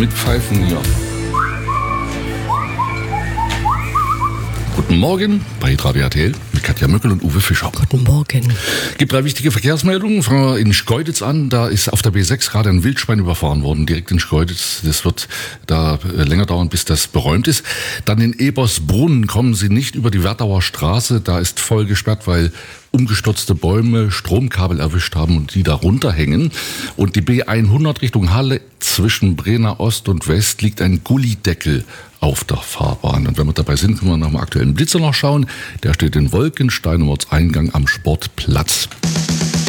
mit Pfeifen hier. Guten Morgen bei Radio RTL mit Katja Möckel und Uwe Fischer. Guten Morgen. Gibt 3 wichtige Verkehrsmeldungen. Fangen wir in Schkeuditz an. Da ist auf der B6 gerade ein Wildschwein überfahren worden, direkt in Schkeuditz. Das wird da länger dauern, bis das beräumt ist. Dann in Ebersbrunn kommen Sie nicht über die Werdauer Straße. Da ist voll gesperrt, weil umgestürzte Bäume Stromkabel erwischt haben und die da runterhängen. Und die B100 Richtung Halle zwischen Brenner Ost und West liegt ein Gullideckel auf der Fahrbahn. Und wenn wir dabei sind, können wir nach dem aktuellen Blitzer noch schauen. Der steht in Wolkenstein am Ortseingang am Sportplatz.